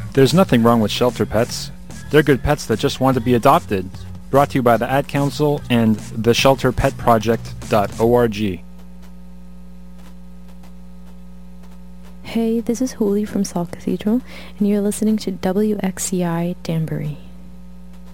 There's nothing wrong with shelter pets. They're good pets that just want to be adopted. Brought to you by the Ad Council and theshelterpetproject.org. Hey, this is Hooli from Salt Cathedral, and you're listening to WXCI Danbury.